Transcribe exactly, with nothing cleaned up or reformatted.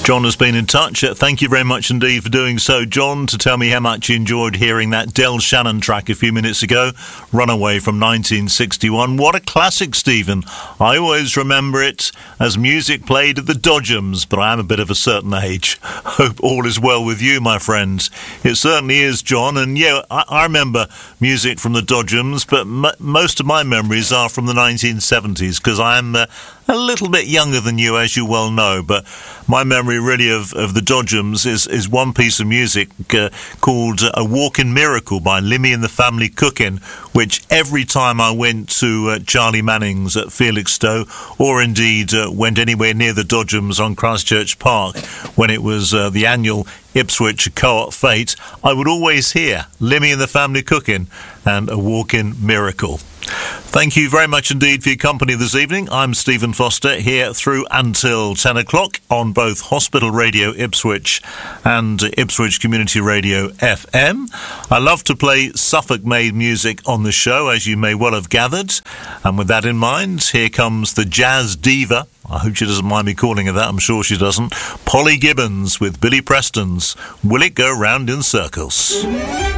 John has been in touch. Uh, thank you very much indeed for doing so, John, to tell me how much you enjoyed hearing that Del Shannon track a few minutes ago, Runaway from nineteen sixty-one. What a classic, Stephen. I always remember it as music played at the Dodgems, but I am a bit of a certain age. Hope all is well with you, my friends. It certainly is, John, and yeah, I, I remember music from the Dodgems, but m- most of my memories are from the nineteen seventies, because I am uh, a little bit younger than you, as you well know, but my memory really of, of the Dodgems is, is one piece of music uh, called uh, A Walking Miracle by Limmy and the Family Cooking, which every time I went to uh, Charlie Manning's at Felixstowe, or indeed uh, went anywhere near the Dodgems on Christchurch Park when it was uh, the annual Ipswich Co-op Fete, I would always hear Limmy and the Family Cooking and A Walking Miracle. Thank you very much indeed for your company this evening. I'm Stephen Foster, here through until ten o'clock on both Hospital Radio Ipswich and Ipswich Community Radio F M. I love to play Suffolk-made music on the show, as you may well have gathered. And with that in mind, here comes the jazz diva. I hope she doesn't mind me calling her that. I'm sure she doesn't. Polly Gibbons with Billy Preston's Will It Go Round in Circles?